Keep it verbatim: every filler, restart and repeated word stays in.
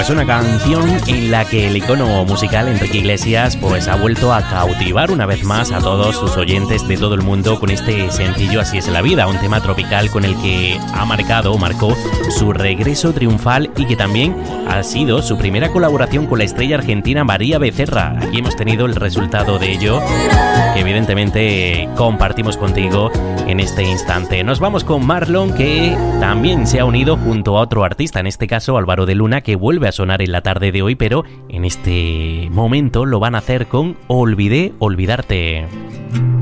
Es una canción en la que el icono musical Enrique Iglesias pues ha vuelto a cautivar una vez más a todos sus oyentes de todo el mundo con este sencillo Así es la vida, un tema tropical con el que ha marcado o marcó su regreso triunfal y que también ha sido su primera colaboración con la estrella argentina María Becerra. Aquí hemos tenido el resultado de ello, que evidentemente compartimos contigo en este instante. Nos vamos con Marlon, que también se ha unido junto a otro artista, en este caso Álvaro de Luna, que vuelve a sonar en la tarde de hoy, pero en este momento lo van a hacer con Olvidé olvidarte.